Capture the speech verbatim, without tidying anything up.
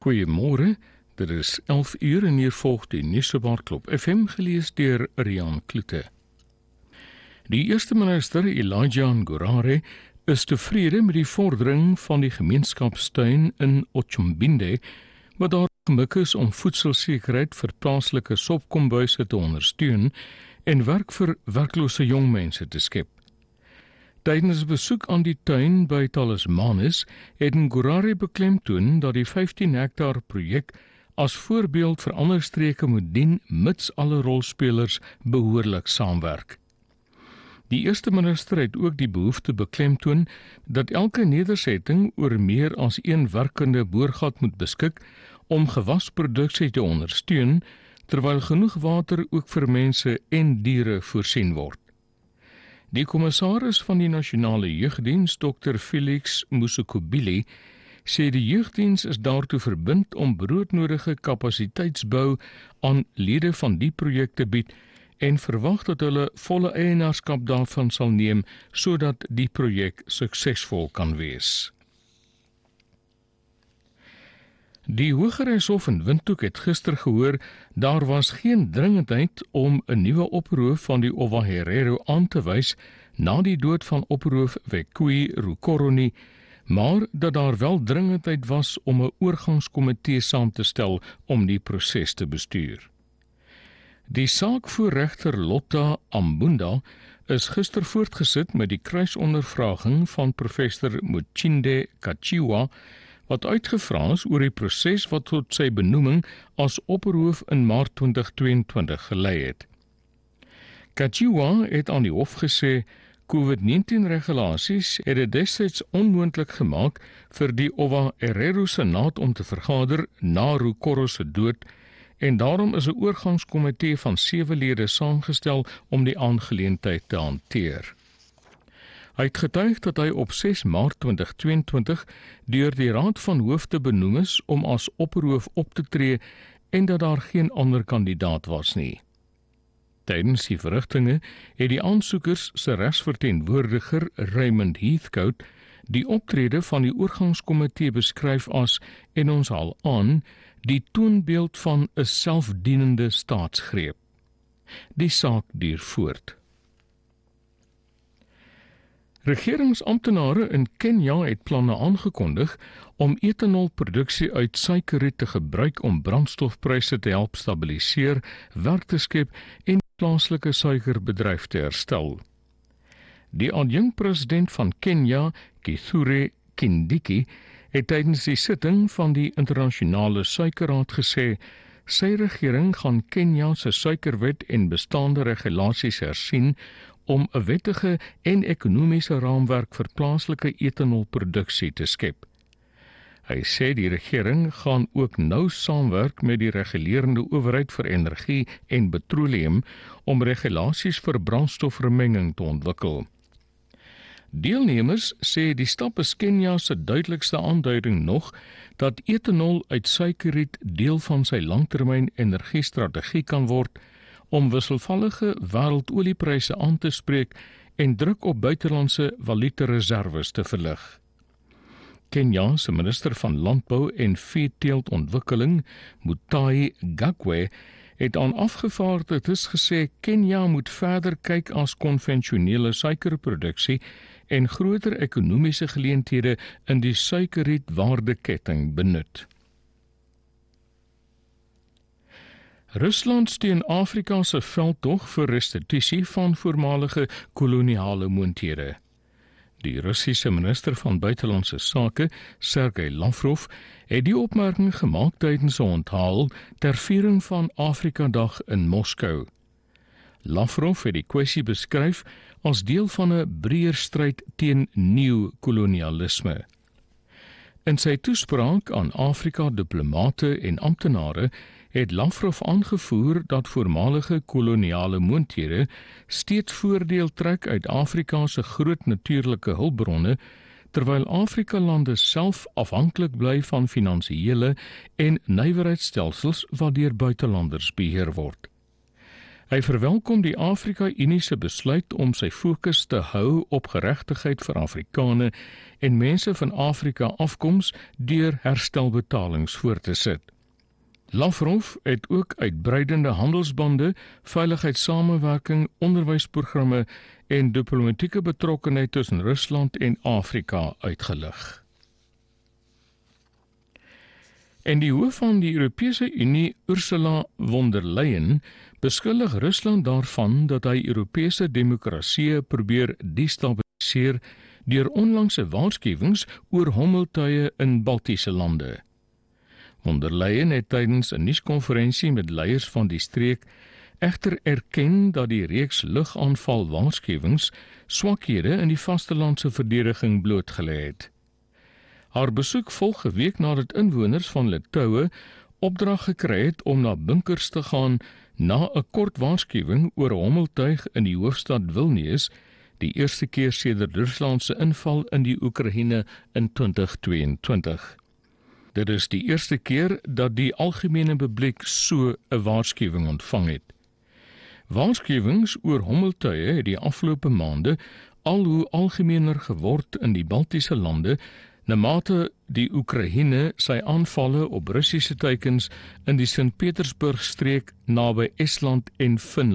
Goeiemôre, dit is elf uur en hier volg die Nuusbaarklop F M gelees deur Rian Klute. Die eerste minister Elijah Ngurare is tevrede met die vordering van die gemeenskapstuin in Otjombinde, wat daar gemik is om voedselsekerheid vir plaaslike sopkombuise te ondersteun en werk vir werklose jong mense te skep. Tydens 'n besoek aan die tuin by Talismanus het Ngurare beklemtoon dat die vyftien hektaar projek as voorbeeld vir ander streke moet dien mits alle rolspelers behoorlik saamwerk. Die eerste minister het ook die behoefte beklemtoon dat elke nedersetting oor meer as een werkende boorgat moet beskik om gewasproduksie te ondersteun, terwyl genoeg water ook vir mense en diere voorsien word. Die kommissaris van die Nasionale Jeugdiens, dokter Felix Musekubili, sê die jeugdiens is daartoe verbind om broodnodige kapasiteitsbou aan lede van die projek te bied en verwag dat hulle volle eienaarskap daarvan sal neem sodat die projek suksesvol kan wees. Die Hooggeregshof in Windhoek het gister gehoor daar was geen dringendheid om 'n nuwe oproep van die Ova Herero aan te wys na die dood van oproep Wekui Rukoroni, maar dat daar wel dringendheid was om 'n oorgangskomitee saam te stel om die proses te bestuur. Die saak voor regter Lotta Ambunda is gister voortgesit met die kruisondervraging van professor Muchinde Kachiwa, wat uitgevra is oor die proses wat tot sy benoeming as oproep in Maart twintig tweeëntwintig gelei het. Kachiwa het aan die hof gesê COVID negentien regulasies het dit destyds onmoontlik gemaak vir die Ova Herero Senaat om te vergader na Rukoro se dood en daarom is 'n oorgangskomitee van sewe lede saamgestel om die aangeleentheid te hanteer. Hy het getuig dat hy op ses Maart twintig tweeëntwintig deur die Raad van Hoofde benoem is om as oproep op te tree en dat daar geen ander kandidaat was nie. Tydens die verrigtinge het die aansoekers se regsverteenwoordiger Raymond Heathcote die optrede van die oorgangskomitee beskryf as, en ons haal aan, die toonbeeld van 'n selfdienende staatsgreep. Die saak duur voort. Regeringsamptenare in Kenia het planne aangekondig om etanolproduksie uit suikerriet te gebruik om brandstofpryse te help stabiliseer, werk te skep en plaaslike suikerbedryf te herstel. Die adjunkpresident van Kenia, Kithure Kindiki, het tydens die sitting van die internasionale suikerraad gesê, sy regering gaan Kenia se suikerwet en bestaande regulasies hersien om 'n wettige en ekonomiese raamwerk vir plaaslike etanolproduksie te skep. Hy sê die regering gaan ook nou saamwerk met die regulerende owerheid vir energie en petroleum om regulasies vir brandstofvermenging te ontwikkel. Deelnemers sê die stap is Kenia se duidelikste aanduiding nog dat etanol uit suikerriet deel van sy langtermyn energiestrategie kan word om wisselvallige wêreldoliepryse aan te spreek en druk op buitelandse valutareserwes te verlig. Kenia se minister van Landbou en Veeteeltontwikkeling, Mutahi Kagwe, het aan afgevaardigdes gesê Kenia moet verder kyk as konvensionele suikerproduksie en groter ekonomiese geleenthede in die suikerrietwaardeketting benut. Rusland steun Afrika se veldtog vir restitusie van voormalige koloniale moondhede. Die Russiese minister van Buitelandse Sake, Sergei Lavrov, het die opmerking gemaak tydens 'n onthaal ter viering van Afrikadag in Moskou. Lavrov het die kwessie beskryf as deel van 'n breër stryd teen nuwe-kolonialisme. In sy toespraak aan Afrika diplomate en amptenare het Lavrov aangevoer dat voormalige koloniale moondhede steeds voordeel trek uit Afrika se groot natuurlike hulpbronne, terwyl Afrika-lande self afhanklik bly van finansiële en nywerheidsstelsels wat deur buitelanders beheer word. Hy verwelkom die Afrika-Unie se besluit om sy fokus te hou op geregtigheid vir Afrikane en mense van Afrika afkoms deur herstelbetalings voor te sit. Lavrov het ook uitbreidende handelsbande, veiligheidssamewerking, onderwysprogramme en diplomatieke betrokkenheid tussen Rusland en Afrika uitgelig. En die hoof van die Europese Unie, Ursula von der Leyen, beskuldig Rusland daarvan dat hy Europese demokrasieë probeer destabiliseer deur onlangse waarskuwings oor hommeltuie in Baltiese lande. Von der Leyen het tydens 'n nuuskonferensie met leiers van die streek egter erken dat die reeks lugaanval waarskuwings swakhede in die vastelandse verdediging blootgelê het. Haar besoek volg 'n week nadat inwoners van Litouwe opdrag gekry het om na bunkers te gaan na 'n kort waarskuwing oor 'n hommeltuig in die hoofstad Vilnius, die eerste keer sedert Rusland se inval in die Oekraïne in twintig tweeëntwintig. Dit is die eerste keer dat die algemene publiek so 'n waarskuwing ontvang het. Waarskuwings oor hommeltuie het die afgelope maande al hoe algemener geword in die Baltiese lande, na mate die Oekraïne sy aanvalle op Russiese teikens in die Sint-Petersburg streek naby Estland en Finland